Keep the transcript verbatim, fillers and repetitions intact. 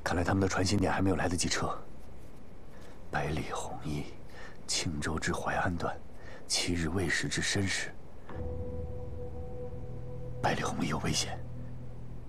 看来他们的传信点还没有来得及撤。百里弘毅，青州至淮安段，七日未时至申时。百里弘毅有危险。